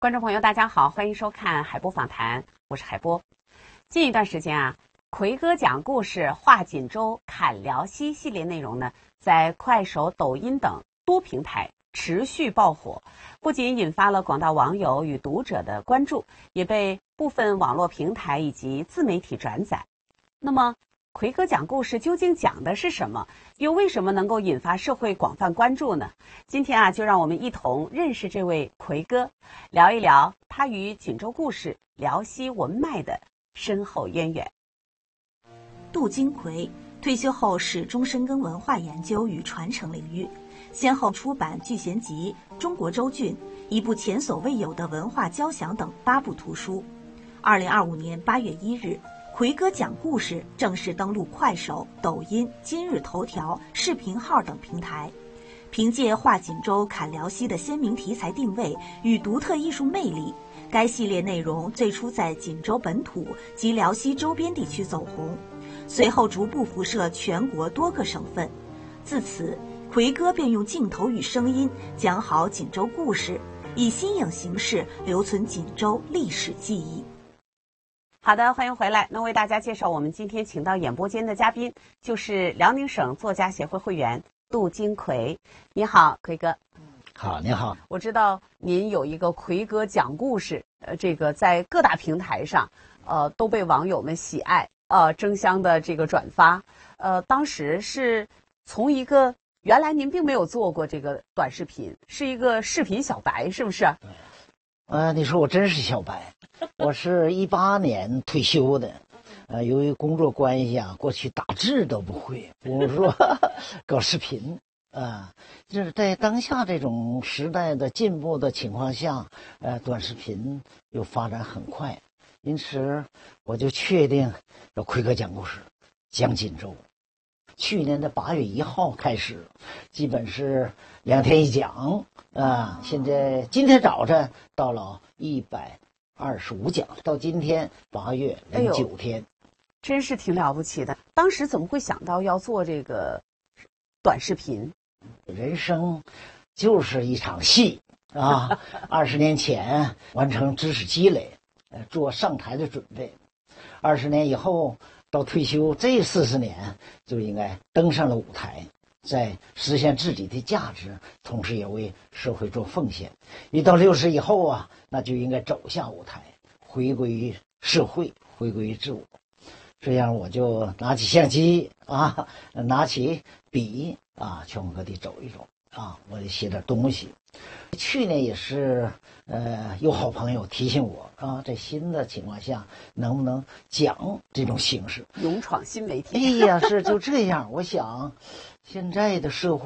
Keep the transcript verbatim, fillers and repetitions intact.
观众朋友，大家好，欢迎收看海波访谈，我是海波。近一段时间啊，奎哥讲故事话锦州侃辽西系列内容呢，在快手、抖音等多平台持续爆火，不仅引发了广大网友与读者的关注，也被部分网络平台以及自媒体转载。那么，奎哥讲故事究竟讲的是什么？又为什么能够引发社会广泛关注呢？今天啊，就让我们一同认识这位奎哥，聊一聊他与锦州故事、辽西文脉的深厚渊源。 杜金奎退休后始终深耕文化研究与传承领域，先后出版《聚贤集》《中国州郡》一部前所未有的文化交响等八部图书。二零二五年八月一日，奎哥讲故事正式登陆快手、抖音、今日头条、视频号等平台。凭借话锦州侃辽西的鲜明题材定位与独特艺术魅力，该系列内容最初在锦州本土及辽西周边地区走红，随后逐步辐射全国多个省份。自此，奎哥便用镜头与声音讲好锦州故事，以新颖形式留存锦州历史记忆。 好的，欢迎回来。那为大家介绍我们今天请到演播间的嘉宾，就是辽宁省作家协会会员杜金奎。你好，奎哥。 好，你好。 我知道您有一个奎哥讲故事，呃，这个在各大平台上，呃，都被网友们喜爱，呃，争相的这个转发。呃，当时是从一个原来您并没有做过这个短视频，是一个视频小白，是不是？ 呃，你说我真是小白，我是一八年退休的，呃，由于工作关系啊，过去打字都不会，我说搞视频啊、呃，就是在当下这种时代的进步的情况下，呃，短视频又发展很快，因此我就确定要奎哥讲故事，讲锦州。去年的八月一号开始，基本是两天一讲啊。现在今天早晨到了一百二十五讲，到今天八月零九天、哎， 真是挺了不起的。当时怎么会想到要做这个短视频？ 人生就是一场戏啊！二十年前完成知识积累，呃，做上台的准备。二十年以后。到退休这四十年就应该登上了舞台，在实现自己的价值，同时也为社会做奉献。一到六十以后啊，那就应该走下舞台，回归于社会，回归于自我。这样我就拿起相机啊，拿起笔啊，全国各地走一走啊，我得写点东西。去年也是，呃，有好朋友提醒我啊，在新的情况下，能不能讲这种形式， 勇闯新媒体？ 哎呀，是就这样。我想，现在的社会。